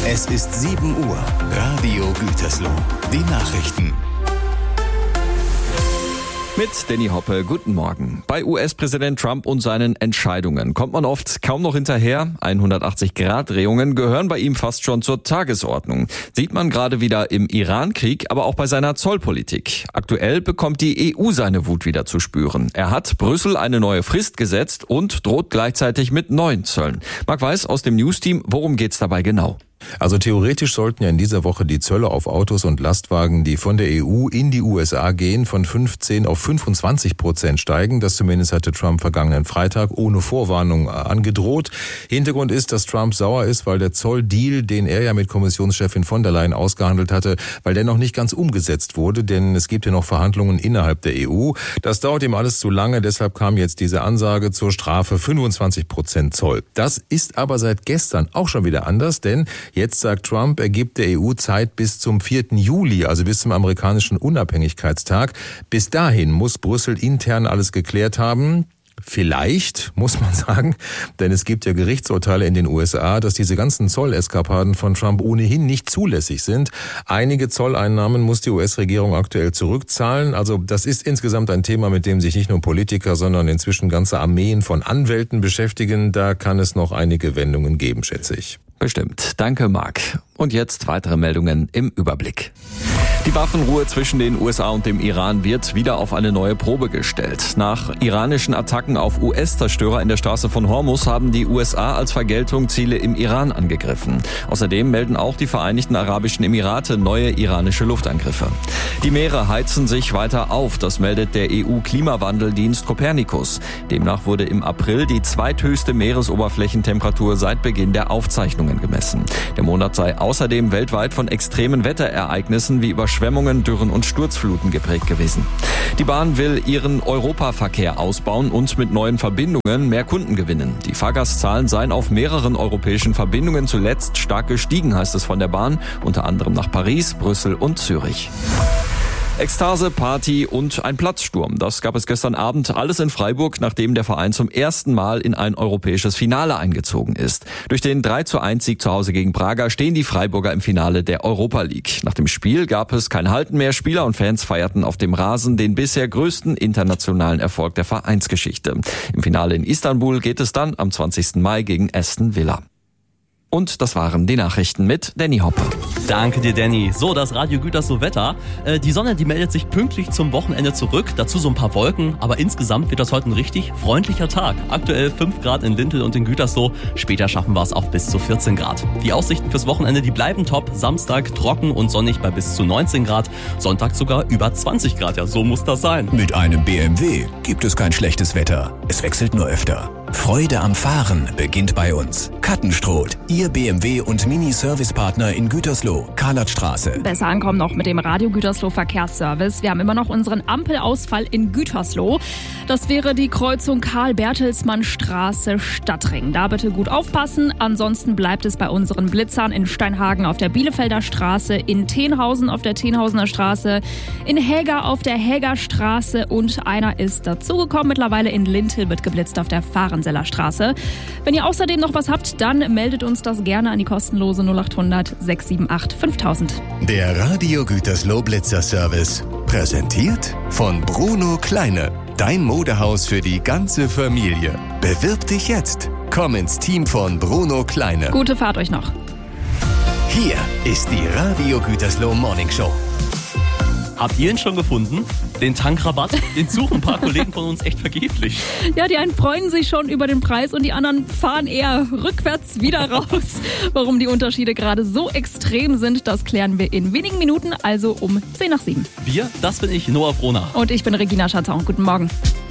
Es ist 7 Uhr. Radio Gütersloh. Die Nachrichten. Mit Danny Hoppe, guten Morgen. Bei US-Präsident Trump und seinen Entscheidungen kommt man oft kaum noch hinterher. 180-Grad-Drehungen gehören bei ihm fast schon zur Tagesordnung. Sieht man gerade wieder im Iran-Krieg, aber auch bei seiner Zollpolitik. Aktuell bekommt die EU seine Wut wieder zu spüren. Er hat Brüssel eine neue Frist gesetzt und droht gleichzeitig mit neuen Zöllen. Marc Weiß aus dem News-Team, worum geht's dabei genau? Also theoretisch sollten ja in dieser Woche die Zölle auf Autos und Lastwagen, die von der EU in die USA gehen, von 15 auf 25% steigen. Das zumindest hatte Trump vergangenen Freitag ohne Vorwarnung angedroht. Hintergrund ist, dass Trump sauer ist, weil der Zolldeal, den er ja mit Kommissionschefin von der Leyen ausgehandelt hatte, weil der noch nicht ganz umgesetzt wurde, denn es gibt ja noch Verhandlungen innerhalb der EU. Das dauert ihm alles zu lange, deshalb kam jetzt diese Ansage zur Strafe 25% Zoll. Das ist aber seit gestern auch schon wieder anders, denn jetzt sagt Trump, er gibt der EU Zeit bis zum 4. Juli, also bis zum amerikanischen Unabhängigkeitstag. Bis dahin muss Brüssel intern alles geklärt haben. Vielleicht, muss man sagen, denn es gibt ja Gerichtsurteile in den USA, dass diese ganzen Zolleskapaden von Trump ohnehin nicht zulässig sind. Einige Zolleinnahmen muss die US-Regierung aktuell zurückzahlen. Also das ist insgesamt ein Thema, mit dem sich nicht nur Politiker, sondern inzwischen ganze Armeen von Anwälten beschäftigen. Da kann es noch einige Wendungen geben, schätze ich. Bestimmt. Danke, Marc. Und jetzt weitere Meldungen im Überblick. Die Waffenruhe zwischen den USA und dem Iran wird wieder auf eine neue Probe gestellt. Nach iranischen Attacken auf US-Zerstörer in der Straße von Hormuz haben die USA als Vergeltung Ziele im Iran angegriffen. Außerdem melden auch die Vereinigten Arabischen Emirate neue iranische Luftangriffe. Die Meere heizen sich weiter auf, das meldet der EU-Klimawandeldienst Copernicus. Demnach wurde im April die zweithöchste Meeresoberflächentemperatur seit Beginn der Aufzeichnungen gemessen. Der Monat sei außerdem weltweit von extremen Wetterereignissen wie Überschwemmungen, Dürren und Sturzfluten geprägt gewesen. Die Bahn will ihren Europaverkehr ausbauen und mit neuen Verbindungen mehr Kunden gewinnen. Die Fahrgastzahlen seien auf mehreren europäischen Verbindungen zuletzt stark gestiegen, heißt es von der Bahn, unter anderem nach Paris, Brüssel und Zürich. Ekstase, Party und ein Platzsturm. Das gab es gestern Abend alles in Freiburg, nachdem der Verein zum ersten Mal in ein europäisches Finale eingezogen ist. Durch den 3:1-Sieg zu Hause gegen Braga stehen die Freiburger im Finale der Europa League. Nach dem Spiel gab es kein Halten mehr. Spieler und Fans feierten auf dem Rasen den bisher größten internationalen Erfolg der Vereinsgeschichte. Im Finale in Istanbul geht es dann am 20. Mai gegen Aston Villa. Und das waren die Nachrichten mit Danny Hoppe. Danke dir, Danny. So, das Radio Gütersloh Wetter. Die Sonne, die meldet sich pünktlich zum Wochenende zurück. Dazu so ein paar Wolken. Aber insgesamt wird das heute ein richtig freundlicher Tag. Aktuell 5 Grad in Lintel und in Gütersloh. Später schaffen wir es auf bis zu 14 Grad. Die Aussichten fürs Wochenende, die bleiben top. Samstag trocken und sonnig bei bis zu 19 Grad. Sonntag sogar über 20 Grad. Ja, so muss das sein. Mit einem BMW gibt es kein schlechtes Wetter. Es wechselt nur öfter. Freude am Fahren beginnt bei uns. Kattenstroth, Ihr BMW- und Mini-Service-Partner in Gütersloh, Karlatstraße. Besser ankommen noch mit dem Radio Gütersloh Verkehrsservice. Wir haben immer noch unseren Ampelausfall in Gütersloh. Das wäre die Kreuzung Karl-Bertelsmann-Straße Stadtring. Da bitte gut aufpassen. Ansonsten bleibt es bei unseren Blitzern in Steinhagen auf der Bielefelder Straße, in Tenhausen auf der Tenhausener Straße, in Häger auf der Hägerstraße und einer ist dazugekommen. Mittlerweile in Lintel wird geblitzt auf der Fahrenseller Straße. Wenn ihr außerdem noch was habt, dann meldet uns das gerne an die kostenlose 0800 678 5000. Der Radio Gütersloh Blitzer Service. Präsentiert von Bruno Kleine. Dein Modehaus für die ganze Familie. Bewirb dich jetzt. Komm ins Team von Bruno Kleine. Gute Fahrt euch noch. Hier ist die Radio Gütersloh Morning Show. Habt ihr ihn schon gefunden? Den Tankrabatt? Den suchen ein paar Kollegen von uns echt vergeblich. Ja, die einen freuen sich schon über den Preis und die anderen fahren eher rückwärts wieder raus. Warum die Unterschiede gerade so extrem sind, das klären wir in wenigen Minuten, also um 6:50. Wir, das bin ich, Noah Frohner. Und ich bin Regina Schatzau. Guten Morgen.